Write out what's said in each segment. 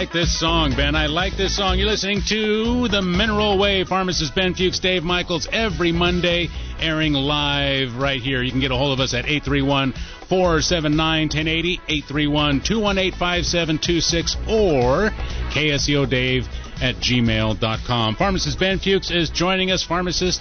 like this song, Ben. I like this song. You're listening to The Mineral Way. Pharmacist Ben Fuchs, Dave Michaels, every Monday, airing live right here. You can get a hold of us at 831-479-1080, 831-218-5726, or kseodave@gmail.com. Pharmacist Ben Fuchs is joining us. Pharmacist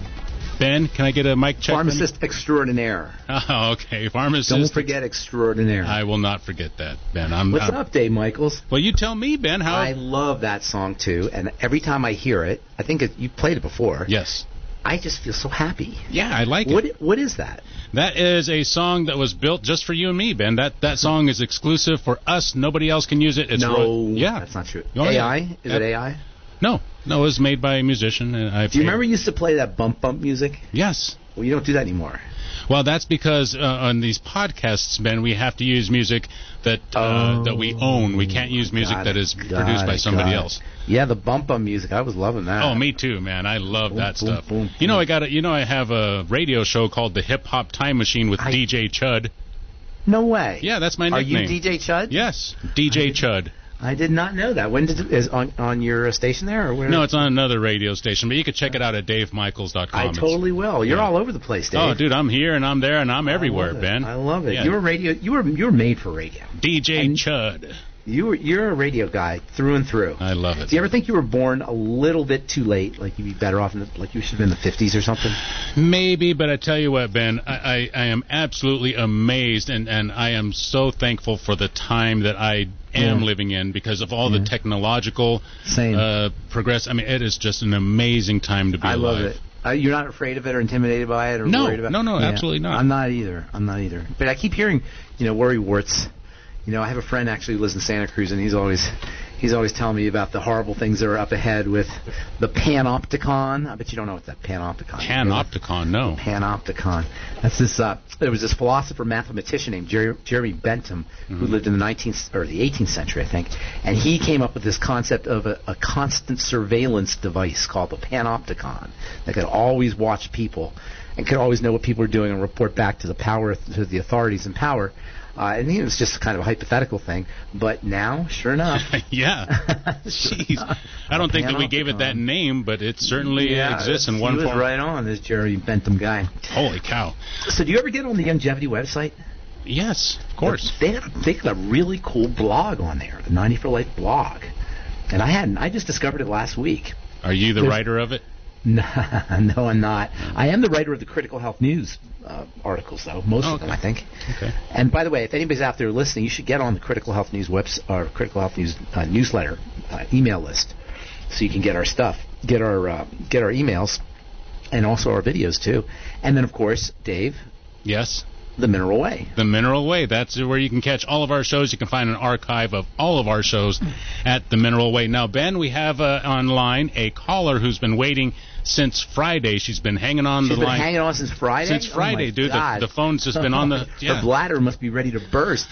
Ben, can I get a mic check? Pharmacist extraordinaire. Oh, okay. Pharmacist. Don't forget extraordinaire. I will not forget that, Ben. What's up, Dave Michaels? Well, you tell me, Ben. How? I love that song, too, and every time I hear it, I think you played it before. Yes. I just feel so happy. Yeah, I like it. What is that? That is a song that was built just for you and me, Ben. That song is exclusive for us. Nobody else can use it. It's yeah, that's not true. AI? Is it AI? No, it was made by a musician. Do you remember you used to play that bump music? Yes. Well, you don't do that anymore. Well, that's because on these podcasts, Ben, we have to use music that we own. We can't use music that is produced by somebody else. Yeah, the bump music. I was loving that. Oh, me too, man. I love that stuff. You know, I have a radio show called the Hip Hop Time Machine with DJ Chud. No way. Yeah, that's my nickname. Are you DJ Chud? Yes, DJ Chud. I did not know that. When is on your station there? Or where? No, it's on another radio station, but you can check it out at DaveMichaels.com. I totally will. You're all over the place, Dave. Oh, dude, I'm here and I'm there and I'm everywhere, Ben. I love it. Yeah. You're radio. You were made for radio. DJ Chud. You're a radio guy through and through. I love it. Do you ever think you were born a little bit too late? Like you'd be better off, like you should have been in the 50s or something? Maybe, but I tell you what, Ben, I am absolutely amazed and I am so thankful for the time that I am living in because of all the technological progress. I mean, it is just an amazing time to be alive. I love it. You're not afraid of it or intimidated by it or worried about it? No, absolutely not. I'm not either. But I keep hearing, worrywarts. I have a friend actually who lives in Santa Cruz, and he's always telling me about the horrible things that are up ahead with the Panopticon. I bet you don't know what that Panopticon is. Panopticon, no. Panopticon. That's this. There was this philosopher mathematician named Jeremy Bentham who lived in the 18th century, I think, and he came up with this concept of a constant surveillance device called the Panopticon that could always watch people and could always know what people are doing and report back to the authorities in power. And it was just kind of a hypothetical thing, but now, sure enough. Yeah. Jeez. I don't think that we gave it that name, but it certainly exists in one form. He was right on, this Jerry Bentham guy. Holy cow. So do you ever get on the Longevity website? Yes, of course. They got a really cool blog on there, the 90 for Life blog. And I just discovered it last week. Are you the writer of it? No, I'm not. I am the writer of the Critical Health News articles, though. Most of them, I think. Okay. And by the way, if anybody's out there listening, you should get on the Critical Health News or Critical Health News newsletter email list, so you can get our stuff, get our emails, and also our videos too. And then, of course, Dave. Yes. The Mineral Way. The Mineral Way. That's where you can catch all of our shows. You can find an archive of all of our shows at The Mineral Way. Now, Ben, we have online a caller who's been waiting since Friday. She's been hanging on the line. She's been hanging on since Friday? Since Friday, dude. The phone's just been on the... Yeah. Her bladder must be ready to burst.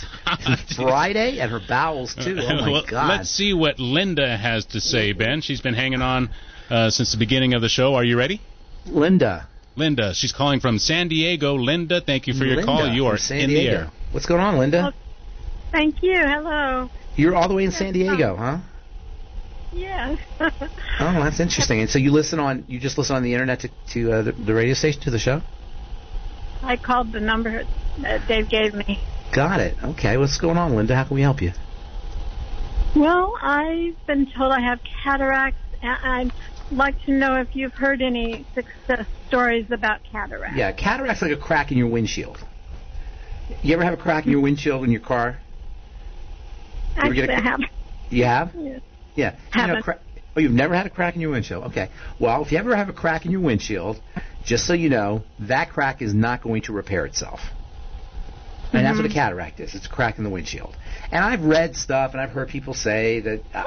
Friday, and her bowels, too. Oh, my God. Let's see what Linda has to say, Ben. She's been hanging on since the beginning of the show. Are you ready? Linda, she's calling from San Diego. Linda, thank you for your call. You are in the air. What's going on, Linda? Well, thank you. Hello. You're all the way in San Diego, huh? Yes. Oh, that's interesting. And so you just listen on the internet to the radio station, to the show? I called the number that Dave gave me. Got it. Okay. What's going on, Linda? How can we help you? Well, I've been told I have cataracts. I'd like to know if you've heard any success stories about cataracts. Yeah, cataract's like a crack in your windshield. You ever have a crack in your windshield in your car? Actually, I have. You have? Yes. Yeah. Haven't. You've never had a crack in your windshield? Okay. Well, if you ever have a crack in your windshield, just so you know, that crack is not going to repair itself. And that's what a cataract is. It's a crack in the windshield. And I've read stuff, and I've heard people say that